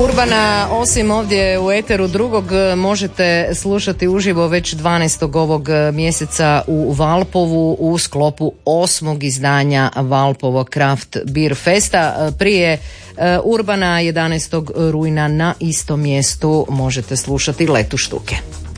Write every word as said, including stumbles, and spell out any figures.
Urbana, osim ovdje u eteru drugog, možete slušati uživo već dvanaestog ovog mjeseca u Valpovu u sklopu osmog izdanja Valpovo Craft Beer Festa. Prije Urbana jedanaestog rujna na istom mjestu možete slušati Letu štuke.